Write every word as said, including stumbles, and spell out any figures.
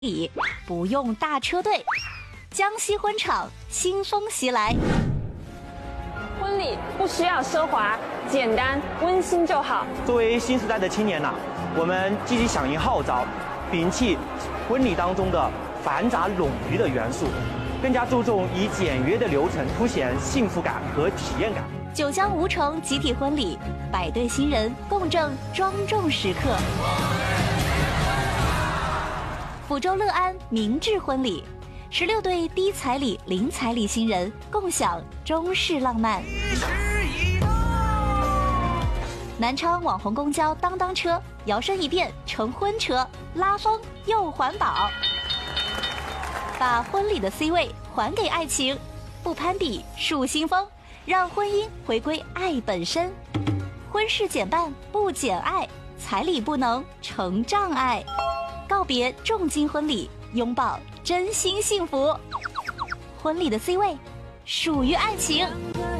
礼，不用大车队。江西婚场新风袭来， 婚礼不需要奢华，简单温馨就好。 作为新时代的青年呐、啊，我们积极响应号召，摒弃婚礼当中的繁杂冗余的元素，更加注重以简约的流程凸显幸福感和体验感。 九江吴城集体婚礼，百对新人共振庄重时刻。抚州乐安明志婚礼，十六对低彩礼、零彩礼新人共享中式浪漫。南昌网红公交当当车摇身一变成婚车，拉风又环保，把婚礼的 C 位还给爱情，不攀比树新风，让婚姻回归爱本身。婚事减半不减爱，彩礼不能成障碍。告别重金婚礼，拥抱真心幸福。婚礼的 C 位属于爱情。